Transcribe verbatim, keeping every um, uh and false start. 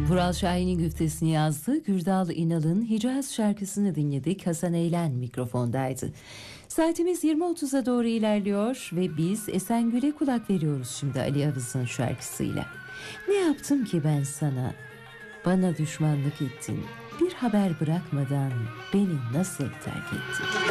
Vural Şahin'in güftesini yazdı. Gürdal İnal'ın Hicaz şarkısını dinledik. Hasan Eylem mikrofondaydı. Saatimiz yirmi otuza doğru ilerliyor ve biz Esengül'e kulak veriyoruz şimdi Ali Avız'ın şarkısıyla. Ne yaptım ki ben sana? Bana düşmanlık ettin. Bir haber bırakmadan beni nasıl terk ettin?